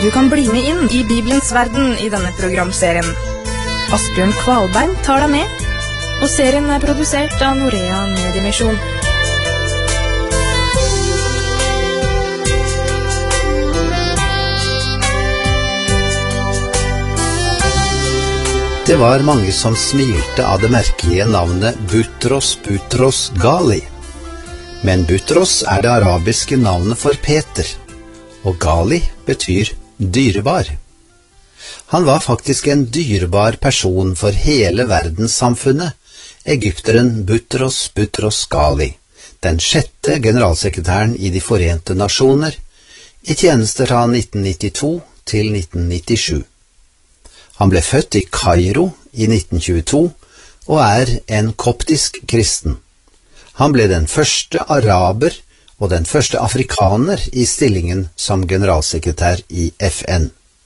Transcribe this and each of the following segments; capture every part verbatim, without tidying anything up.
Du kan bli med inn i Bibelens verden i denne programserien. Asbjørn Kvalberg tar deg med, og serien er produsert av Norea Mediemisjon. Det var mange som smilte av det merkelige navnet Butros Butros Ghali. Men Butros er det arabiske navnet for Peter, og Ghali betyr dyrebar. Han var faktisk en dyrebar person for hele verdenssamfunnet, egypteren Butros Butros Ghali, den sjette generalsekretæren i de Forente Nasjoner, i tjeneste fra nitten nittito til nitten nittisju. Han ble født i Kairo i nitten tjueto og er en koptisk kristen. Han ble den første araber og den første afrikaner i stillingen som generalsekretær i F N.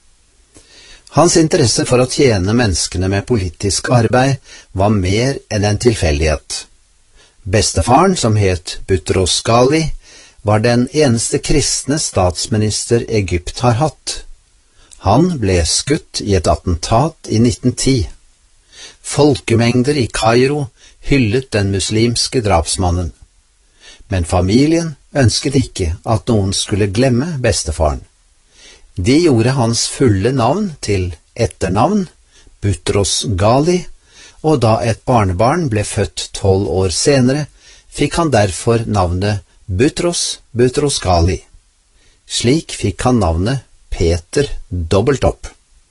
Hans interesse for å tjene menneskene med politisk arbeid var mer enn en tilfeldighet. Bestefaren, som het Butros Ghali, var den eneste kristne statsminister Egypt har hatt. Han ble skutt i et attentat i nitten ti. Folkemengder i Kairo hyllet den muslimske drapsmannen. Men familien ønsket ikke at noen skulle glemme bestefaren. De gjorde hans fulle navn til etternavn, Butros Ghali, og da et barnebarn ble født tolv år senere, fikk han derfor navnet Butros Butros Ghali. Slik fikk han navnet Peter dobbelt opp.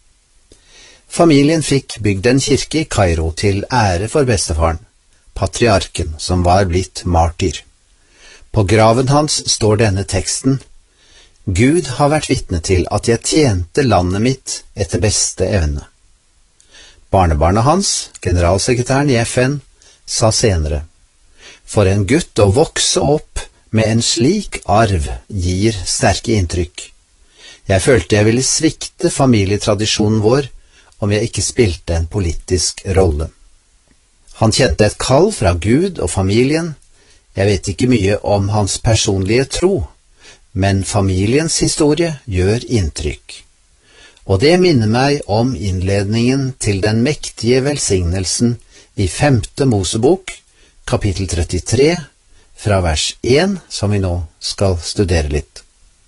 Familien fikk bygd en kirke i Kairo til ære for bestefaren, patriarken som var blitt martyr. På graven hans står denne teksten: Gud har vært vitne til at jeg tjente landet mitt etter beste evne. Barnebarnet hans, generalsekretæren i F N, sa senere: For en gutt å vokse opp med en slik arv gir sterke inntrykk. Jeg følte jeg ville svikte familietradisjonen vår om jeg ikke spilte en politisk rolle. Han kjente et kall fra Gud og familien. Jeg vet ikke mye om hans personlige tro, men familiens historie gjør inntrykk. Og det minner meg om innledningen til den mektige velsignelsen i femte Mosebok, kapittel trettitre, fra vers én, som vi nå skal studere litt.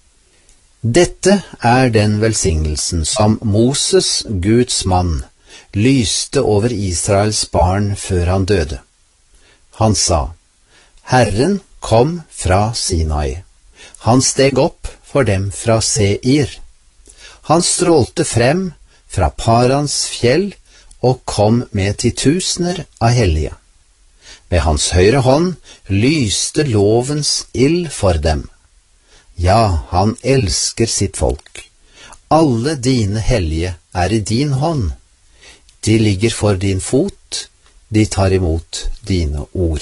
Dette er den velsignelsen som Moses, Guds mann, lyste over Israels barn før han døde. Han sa: Herren kom fra Sinai. Han steg opp for dem fra Seir. Han strålte frem fra Parans fjell og kom med titusener av hellige. Ved hans høyre hånd lyste lovens ild for dem. Ja, han elsker sitt folk. Alle dine hellige er i din hånd. De ligger for din fot, de tar imot dine ord.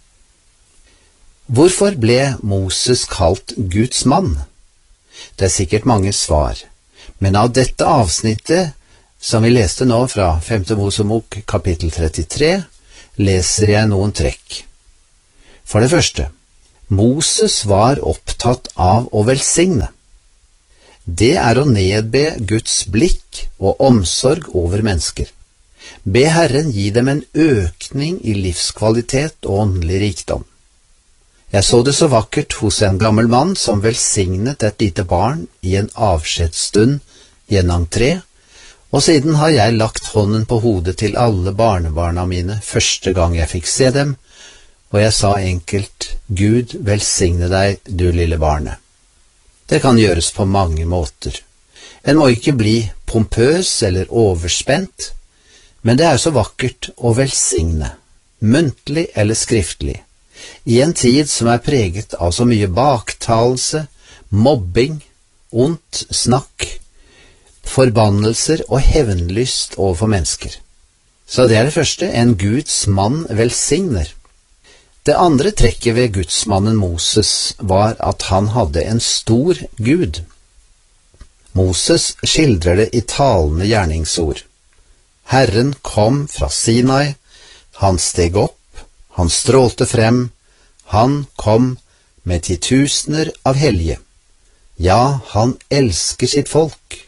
Hvorfor ble Moses kalt Guds mann? Det er sikkert mange svar, men av dette avsnittet, som vi leste nå fra femte Mosebok kapittel trettitre, leser jeg noen trekk. For det første, Moses var opptatt av å velsigne. Det er å nedbe Guds blikk og omsorg over mennesker. Be Herren gi dem en økning i livskvalitet og åndelig rikdom. Jeg så det så vakkert hos en gammel mann som velsignet et lite barn i en avskjedsstund i en entré, og siden har jeg lagt hånden på hodet til alle barnebarna mine første gang jeg fikk se dem, og jeg sa enkelt: Gud velsigne deg, du lille barnet. Det kan gjøres på mange måter. En må ikke bli pompøs eller overspent, men det er så vakkert å velsigne, muntlig eller skriftlig, i en tid som er preget av så mye baktalelse, mobbing, ondt snakk, forbannelser og hevnlyst overfor mennesker. Så det er det første: en Guds mann velsigner. Det andre trekket ved gudsmannen Moses var at han hadde en stor Gud. Moses skildrer det i talende gjerningsord. Herren kom fra Sinai, han steg opp, han strålte frem, han kom med titusener av hellige. Ja, han elsker sitt folk.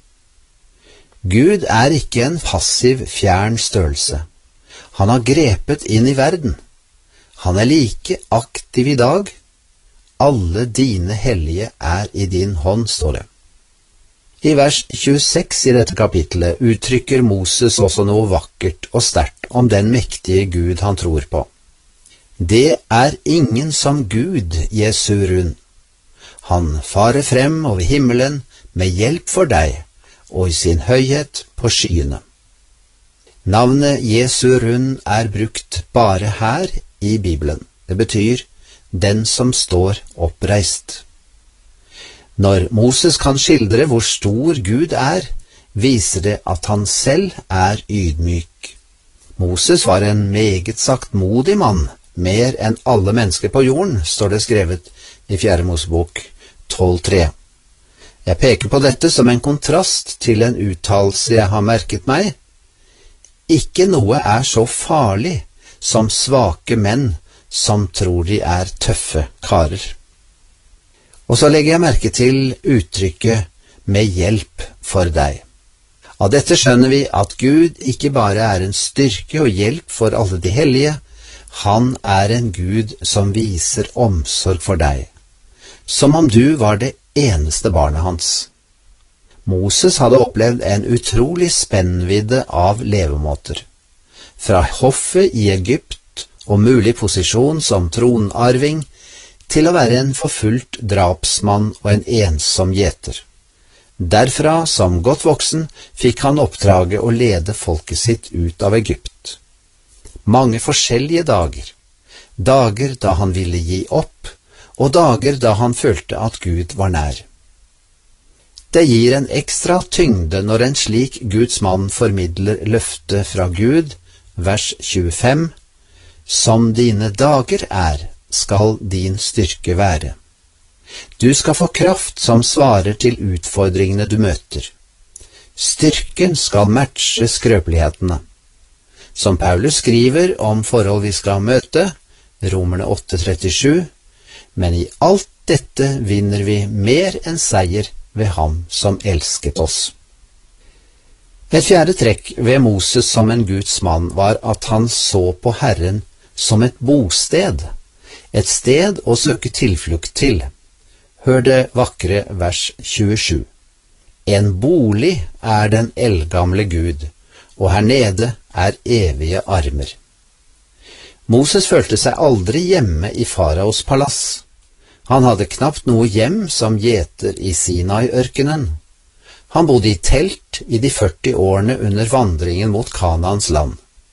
Gud er ikke en passiv, fjern størrelse. Han har grepet inn i verden. Han er like aktiv i dag. Alle dine hellige er i din hånd, står det. I vers tjueseks i dette kapittelet uttrykker Moses også noe vakkert og sterkt om den mektige Gud han tror på. Det er ingen som Gud, Jesurun. Han farer frem over himmelen med hjelp for deg, og i sin høyhet på skyene. Navnet Jesurun er brukt bare her i Bibelen. Det betyr den som står oppreist. Når Moses kan skildre hvor stor Gud er, viser det at han selv er ydmyk. Moses var en meget saktmodig mann, mer enn alle mennesker på jorden, står det skrevet i fjerde Mosebok tolv tre. Jeg peker på dette som en kontrast til en uttalelse jeg har merket meg. Ikke noe er så farlig som svake menn som tror de er tøffe karer. Og så legger jeg merke til uttrykket «med hjelp for deg». Av dette skjønner vi at Gud ikke bare er en styrke og hjelp for alle de hellige, han er en Gud som viser omsorg for deg, som om du var det eneste barnet hans. Moses hadde opplevd en utrolig spennvidde av levemåter. Fra hoffet i Egypt og mulig posisjon som tronarving, til å være en forfulgt drapsmann og en ensom gjeter. Derfra, som godt voksen, fikk han oppdraget å lede folket sitt ut av Egypt. Mange forskjellige dager. Dager da han ville gi opp, og dager da han følte at Gud var nær. Det gir en ekstra tyngde når en slik Guds mann formidler løftet fra Gud, vers tjuefem, «Som dine dager er, skal din styrke være. Du skal få kraft som svarer til utfordringene du møter. Styrken skal matche skrøpelighetene. Som Paulus skriver om forhold vi skal møte, Romerne åtte trettisju, men i alt dette vinner vi mer enn seier ved ham som elsket oss. Et fjerde trekk ved Moses som en Guds mann var at han så på Herren som et bosted, et sted å søke tilflukt til. Hør det vakre vers tjuesju. En bolig er den eldgamle Gud, og her nede er evige armer. Moses følte seg aldri hjemme i faraos palass. Han hadde knapt noe hjem som gjeter i Sinai-ørkenen. Han bodde i telt i de førti årene under vandringen mot Kanaans land.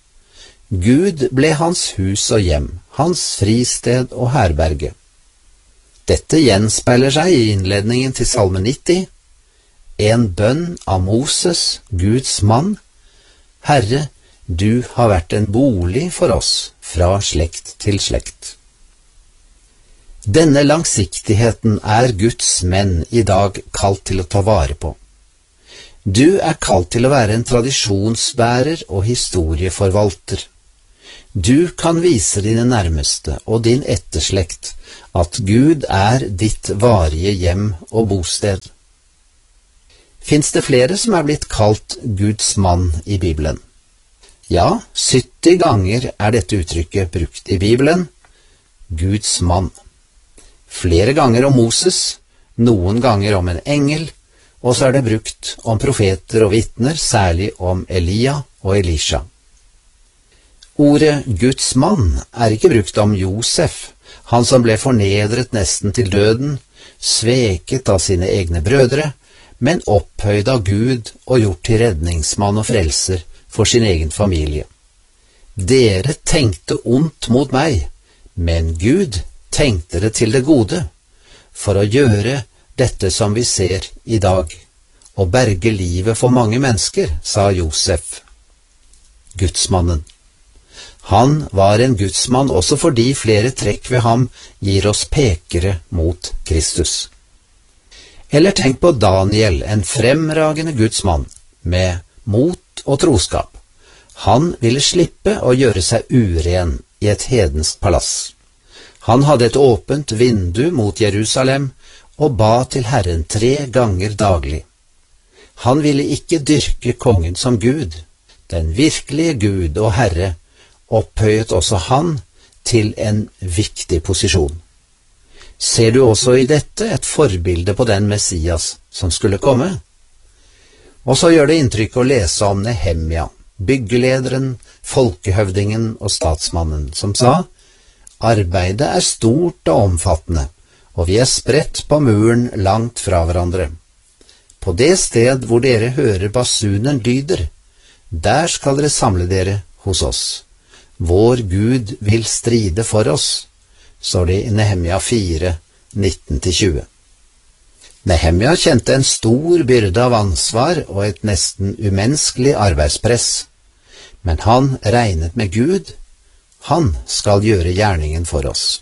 Gud ble hans hus og hjem, hans fristed og herberge. Dette gjenspeiler seg i innledningen til Salme nitti, en bønn av Moses, Guds mann. Herre, du har vært en bolig for oss fra slekt til slekt. Denne langsiktigheten er Guds menn i dag kalt til å ta vare på. Du er kalt til å være en tradisjonsbærer og historieforvalter. Du kan vise dine nærmeste og din etterslekt at Gud er ditt varige hjem og bosted. Finns det flere som er blitt kalt Guds mann i Bibelen? Ja, sytti ganger er dette uttrykket brukt i Bibelen, Guds mann. Flere ganger om Moses, noen ganger om en engel, og så er det brukt om profeter og vitner, særlig om Elia og Elisha. Ordet Guds mann er ikke brukt om Josef, han som ble fornedret nesten til døden, sveket av sine egne brødre, men opphøyd av Gud og gjort til redningsmann og frelser for sin egen familie. Dere tenkte ondt mot meg, men Gud tenkte det til det gode, for å gjøre dette som vi ser i dag, og berge livet for mange mennesker, sa Josef. Gudsmannen. Han var en gudsmann også fordi flere trekk ved ham gir oss pekere mot Kristus. Eller tenk på Daniel, en fremragende gudsmann, med mot og troskap. Han ville slippe å gjøre seg uren i et hedensk palass. Han hadde et åpent vindu mot Jerusalem og ba til Herren tre ganger daglig. Han ville ikke dyrke kongen som Gud. Den virkelige Gud og Herre opphøyet også han til en viktig posisjon. Ser du også i dette et forbilde på den Messias som skulle komme? Og så gjør det inntrykk å lese om Nehemja, byggelederen, folkehøvdingen og statsmannen, som sa: «Arbeidet er stort og omfattende, og vi er spredt på muren langt fra hverandre. På det sted hvor dere hører basunen lyder, der skal dere samle dere hos oss. Vår Gud vil stride for oss», står det i Nehemja fire, nitten til tjue. Nehemja kjente en stor byrde av ansvar og et nesten umenneskelig arbeidspress, men han regnet med Gud. Han skal gjøre gjerningen for oss.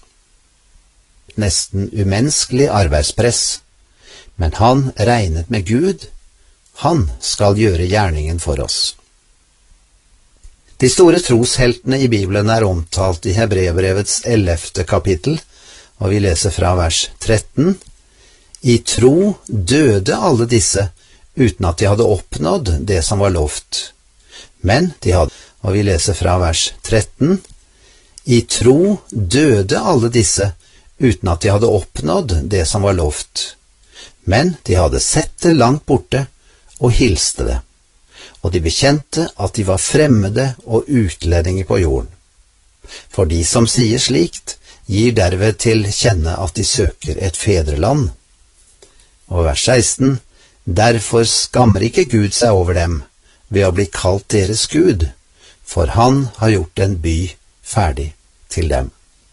Nesten umenneskelig arbeidspress, men han regnet med Gud. Han skal gjøre gjerningen for oss. De store trosheltene i Bibelen er omtalt i Hebreerbrevets ellevte kapittel, og vi leser fra vers tretten. I tro døde alle disse uten at de hadde oppnådd det som var lovt. Men de hadde, og vi leser fra vers tretten. I tro døde alle disse uten at de hadde oppnådd det som var lovt. Men de hadde sett det langt borte og hilste det, og de bekjente at de var fremmede og utlendinger på jorden. For de som sier slikt, gir derved til kjenne at de søker et fedreland. Og vers seksten, derfor skammer ikke Gud seg over dem ved å bli kalt deres Gud, for han har gjort en by ferdig til dem.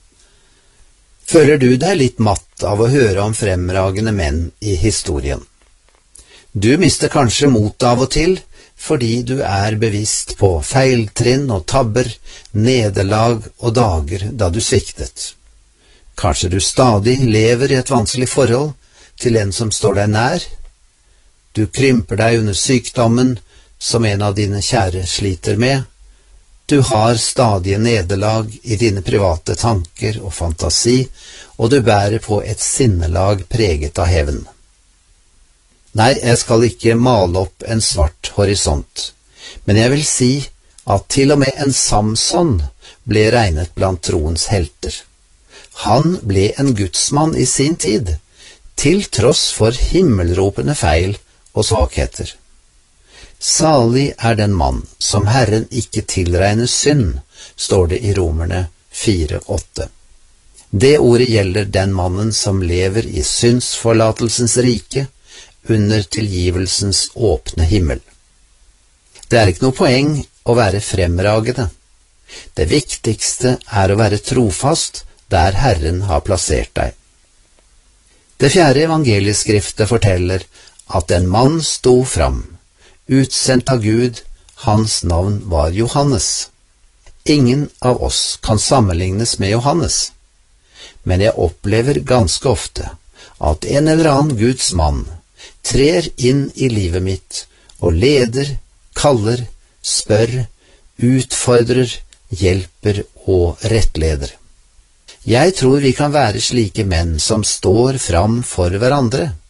Føler du deg litt matt av å høre om fremragende menn i historien? Du mister kanskje mot av og til, fordi du er bevisst på feiltrinn og tabber, nederlag og dager da du sviktet. Kanskje du stadig lever i et vanskelig forhold til en som står deg nær. Du krymper deg under sykdommen som en av dine kjære sliter med. Du har stadige nederlag i dine private tanker og fantasi, og du bærer på et sinnelag preget av hevn. Nei, jeg skal ikke male opp en svart horisont, men jeg vil si at til og med en Samson ble regnet blant troens helter. Han ble en gudsmann i sin tid, til tross for himmelropende feil og svakheter. Salig er den mann som Herren ikke tilregner synd, står det i Romerne fire, åtte. Det ordet gjelder den mannen som lever i syndsforlatelsens rike, under tilgivelsens åpne himmel. Det er ikke noe poeng å være fremragende. Det viktigste er å være trofast der Herren har plassert deg. Det fjerde evangelieskriftet forteller at en mann sto fram, utsendt av Gud. Hans navn var Johannes. Ingen av oss kan sammenlignes med Johannes, men jeg opplever ganske ofte at en eller annen Guds mann trer inn i livet mitt og leder, kaller, spør, utfordrer, hjelper og rettleder. Jeg tror vi kan være slike menn som står fram for hverandre,